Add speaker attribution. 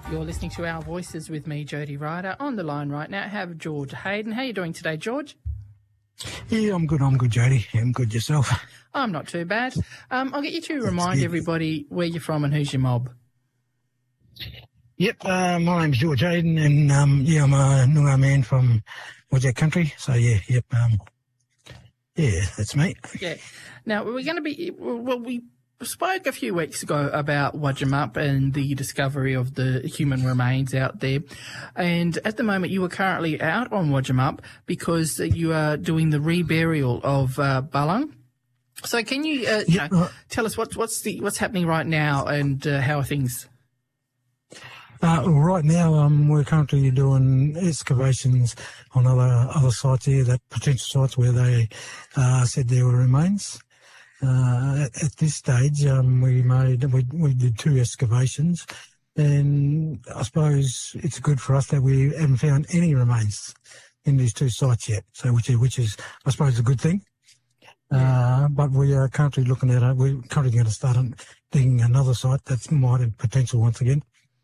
Speaker 1: You're listening to Our Voices with me, Jody Ryder. On the line right now, I have George Hayden. How are you doing today, George?
Speaker 2: Yeah, I'm good, Jody. I'm good. Yourself?
Speaker 1: I'm not too bad. I'll get you to remind everybody where you're from and who's your mob.
Speaker 2: Yep, my name's George Hayden, and I'm a Noongar man from Wajak country. So that's me.
Speaker 1: Yeah. Now we're going to be we spoke a few weeks ago about Wajamup and the discovery of the human remains out there, and at the moment you are currently out on Wajamup because you are doing the reburial of Balang. So can you tell us what's happening right now and how are things?
Speaker 2: Right now, we're currently doing excavations on other sites here, that potential sites where they said there were remains. At this stage, we did 2 excavations, and I suppose it's good for us that we haven't found any remains in these 2 sites yet. So which is I suppose a good thing. But we are currently looking at it. We're currently going to start digging another site that might have potential once again.